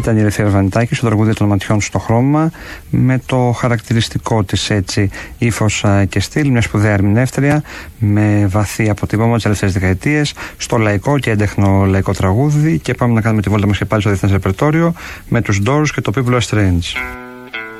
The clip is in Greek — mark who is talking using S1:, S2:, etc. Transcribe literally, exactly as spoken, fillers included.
S1: Ήταν η Ελευθερία Βανιτάκη στο τραγούδι των ματιών στο χρώμα, με το χαρακτηριστικό της έτσι ύφος και στυλ, μια σπουδαία ερμηνεύτρια με βαθύ αποτύπωμα τις τελευταίες δεκαετίες στο λαϊκό και έντεχνο λαϊκό τραγούδι. Και πάμε να κάνουμε τη βόλτα μας και πάλι στο διεθνές ρεπερτόριο με τους Doors και το People Are Strange.